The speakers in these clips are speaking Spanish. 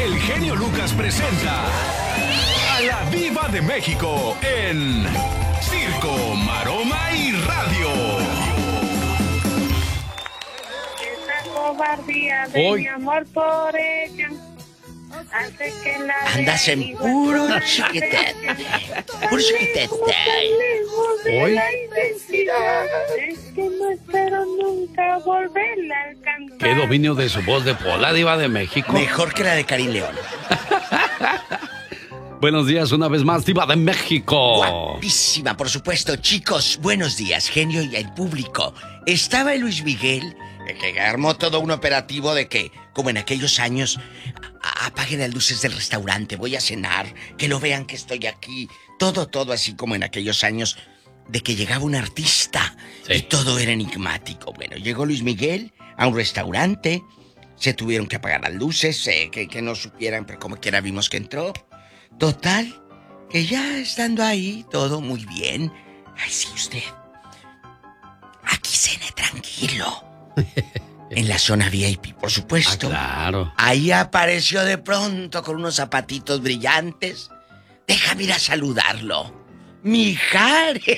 el genio Lucas presenta a la Diva de México en Circo, Maroma y Radio. Esa cobardía de mi amor por ella hace que la andas en puro chiquitete. Puro chiquitete. Hoy es que no espero nunca volverla a alcanzar. Qué dominio de su voz de Pola, Diva de México. Mejor que la de Karim León. Buenos días una vez más, Diva de México. Guapísima, por supuesto. Chicos, buenos días, genio y el público. Estaba el Luis Miguel, que armó todo un operativo de que, como en aquellos años, apaguen las luces del restaurante, voy a cenar, que no vean que estoy aquí. Todo así como en aquellos años de que llegaba un artista y todo era enigmático. Bueno, llegó Luis Miguel a un restaurante, se tuvieron que apagar las luces, que no supieran, pero como quiera vimos que entró. Total, que ya estando ahí, todo muy bien. Ay, sí, usted. Aquí cene tranquilo. En la zona VIP, por supuesto. Claro. Ahí apareció de pronto con unos zapatitos brillantes. Déjame ir a saludarlo. Mijares.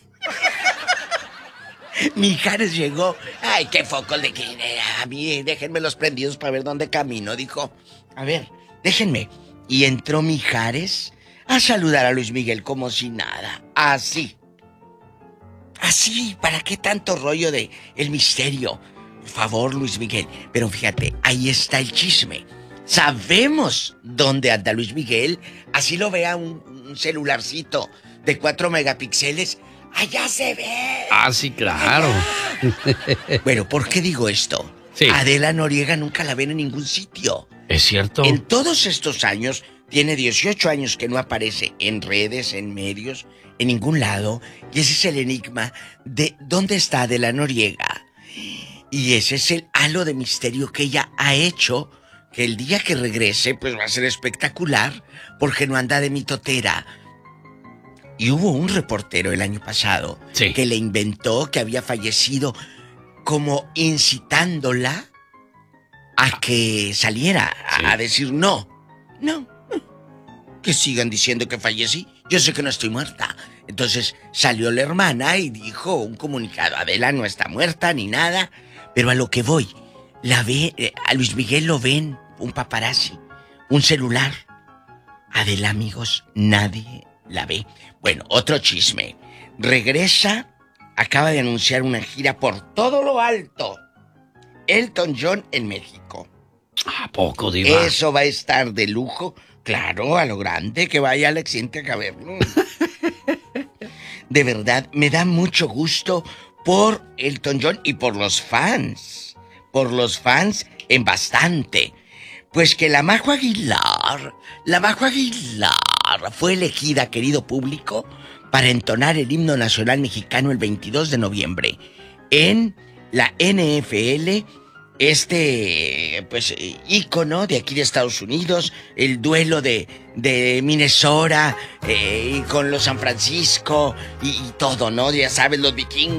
Mijares llegó. Ay, qué foco de que a mí, déjenme los prendidos para ver dónde camino. Dijo, a ver, déjenme. Y entró Mijares a saludar a Luis Miguel como si nada. Así. Así, ¿para qué tanto rollo de el misterio? Por favor, Luis Miguel. Pero fíjate, ahí está el chisme. Sabemos dónde anda Luis Miguel. Así lo vea un celularcito de 4 megapíxeles. ¡Allá se ve! Ah, sí, claro. Bueno, ¿por qué digo esto? Sí. Adela Noriega nunca la ven en ningún sitio. ¿Es cierto? En todos estos años, tiene 18 años que no aparece en redes, en medios, en ningún lado. Y ese es el enigma de dónde está Adela Noriega. Y ese es el halo de misterio que ella ha hecho, que el día que regrese, pues va a ser espectacular, porque no anda de mitotera. Y hubo un reportero el año pasado que le inventó que había fallecido, como incitándola a que saliera a decir no, que sigan diciendo que fallecí, yo sé que no estoy muerta. Entonces salió la hermana y dijo un comunicado, Adela no está muerta ni nada, pero a lo que voy, la ve, a Luis Miguel lo ven un paparazzi, un celular. Adela, amigos, nadie la ve. Bueno, otro chisme. Regresa, acaba de anunciar una gira por todo lo alto. Elton John en México. ¿A poco, Diva? Eso va a estar de lujo. Claro, a lo grande, que vaya Alex Intec a verlo. De verdad, me da mucho gusto por Elton John y por los fans. Por los fans en bastante. Pues que la Majo Aguilar fue elegida, querido público, para entonar el himno nacional mexicano el 22 de noviembre en la NFL, pues, ícono de aquí de Estados Unidos, el duelo de Minnesota y con los San Francisco y todo, ¿no? Ya sabes, los vikingos.